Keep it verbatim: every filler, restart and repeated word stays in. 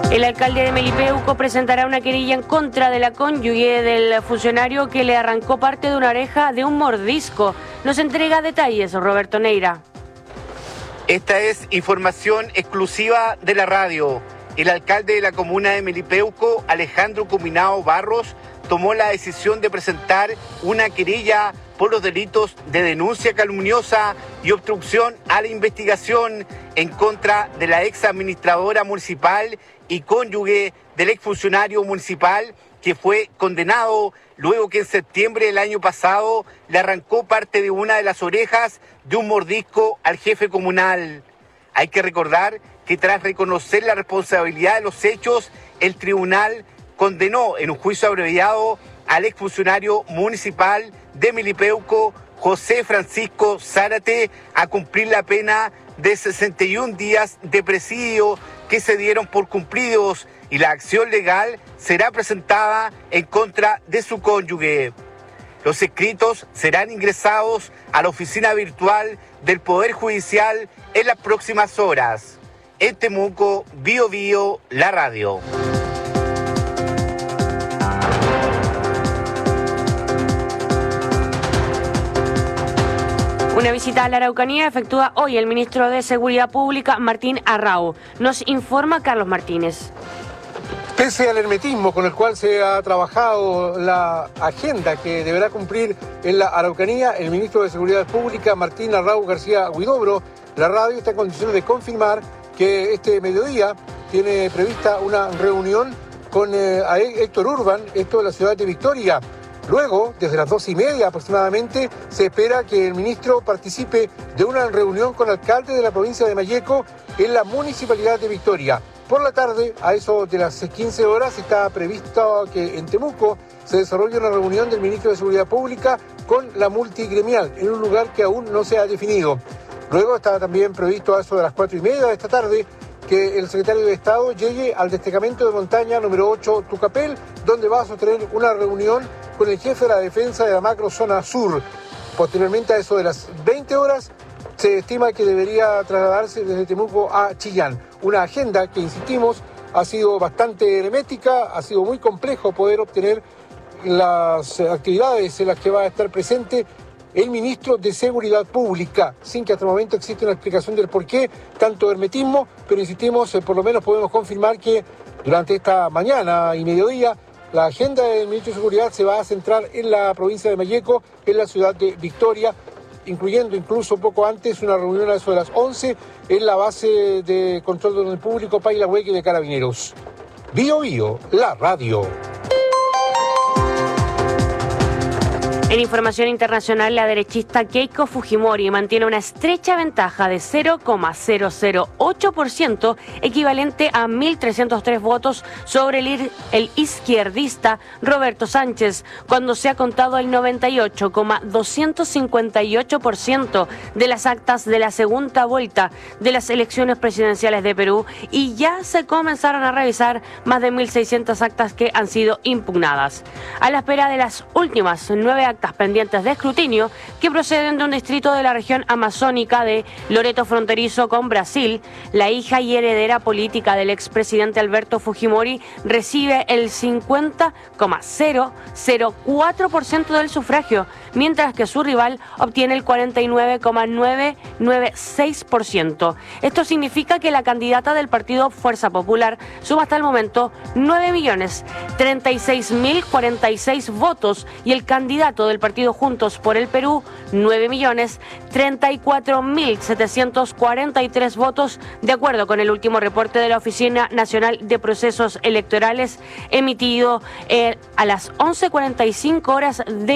El alcalde de Melipeuco presentará una querella en contra de la cónyuge del funcionario que le arrancó parte de una oreja de un mordisco. Nos entrega detalles Roberto Neira. Esta es información exclusiva de la radio. El alcalde de la comuna de Melipeuco, Alejandro Cuminao Barros, tomó la decisión de presentar una querella por los delitos de denuncia calumniosa y obstrucción a la investigación en contra de la ex administradora municipal y cónyuge del exfuncionario municipal que fue condenado luego que en septiembre del año pasado le arrancó parte de una de las orejas de un mordisco al jefe comunal. Hay que recordar que tras reconocer la responsabilidad de los hechos, el tribunal condenó en un juicio abreviado al exfuncionario municipal de Melipeuco, José Francisco Zárate, a cumplir la pena de sesenta y un días de presidio que se dieron por cumplidos, y la acción legal será presentada en contra de su cónyuge. Los escritos serán ingresados a la oficina virtual del Poder Judicial en las próximas horas. En Temuco, Bio Bio, la radio. Una visita a la Araucanía efectúa hoy el ministro de Seguridad Pública, Martín Arrau. Nos informa Carlos Martínez. Pese al hermetismo con el cual se ha trabajado la agenda que deberá cumplir en la Araucanía, el ministro de Seguridad Pública, Martín Arrau García Huidobro, la radio está en condiciones de confirmar que este mediodía tiene prevista una reunión con eh, Héctor Urban, esto de la ciudad de Victoria. Luego, desde las dos y media aproximadamente, se espera que el ministro participe de una reunión con alcaldes de la provincia de Malleco en la municipalidad de Victoria. Por la tarde, a eso de las quince horas, está previsto que en Temuco se desarrolle una reunión del ministro de Seguridad Pública con la multigremial, en un lugar que aún no se ha definido. Luego está también previsto a eso de las cuatro y media de esta tarde que el secretario de Estado llegue al destacamento de montaña número ocho Tucapel, donde va a sostener una reunión con el jefe de la defensa de la macrozona sur. Posteriormente, a eso de las veinte horas, se estima que debería trasladarse desde Temuco a Chillán. Una agenda que, insistimos, ha sido bastante hermética, ha sido muy complejo poder obtener las actividades en las que va a estar presente el ministro de Seguridad Pública, sin que hasta el momento exista una explicación del por qué tanto hermetismo, pero insistimos, eh, por lo menos podemos confirmar que durante esta mañana y mediodía la agenda del ministro de Seguridad se va a centrar en la provincia de Malleco, en la ciudad de Victoria, incluyendo incluso poco antes una reunión a eso de las once en la base de control de orden público Pailahueque de Carabineros. Bio Bio, la radio. En información internacional, la derechista Keiko Fujimori mantiene una estrecha ventaja de cero coma cero cero ocho por ciento, equivalente a mil trescientos tres votos sobre el, el izquierdista Roberto Sánchez, cuando se ha contado el noventa y ocho coma doscientos cincuenta y ocho por ciento de las actas de la segunda vuelta de las elecciones presidenciales de Perú, y ya se comenzaron a revisar más de mil seiscientas actas que han sido impugnadas. A la espera de las últimas nueve actas pendientes de escrutinio que proceden de un distrito de la región amazónica de Loreto fronterizo con Brasil, la hija y heredera política del expresidente Alberto Fujimori recibe el cincuenta coma cero cero cuatro por ciento del sufragio, mientras que su rival obtiene el cuarenta y nueve coma novecientos noventa y seis por ciento. Esto significa que la candidata del partido Fuerza Popular suma hasta el momento nueve millones treinta y seis mil cuarenta y seis votos y el candidato del partido Juntos por el Perú nueve millones treinta y cuatro mil setecientos cuarenta y tres votos, de acuerdo con el último reporte de la Oficina Nacional de Procesos Electorales emitido eh, a las once cuarenta y cinco horas de